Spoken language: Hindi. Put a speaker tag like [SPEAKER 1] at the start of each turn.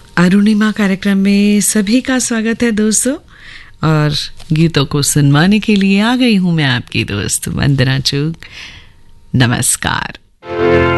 [SPEAKER 1] अरुणिमा कार्यक्रम में सभी का स्वागत है दोस्तों, और गीतों को सुनवाने के लिए आ गई हूँ मैं आपकी दोस्त वंदना चुग। नमस्कार।